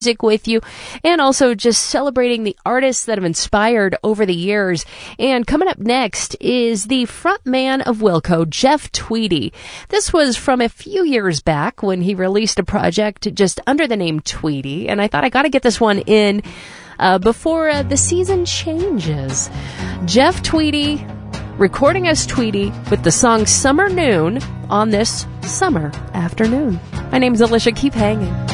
music with you, and also just celebrating the artists that have inspired over the years. And coming up next is the front man of Wilco, Jeff Tweedy. This was from a few years back when he released a project just under the name Tweedy, and I thought I got to get this one in before the season changes. Jeff Tweedy recording as Tweedy with the song Summer Noon on this summer afternoon. My name's Alicia. Keep hanging.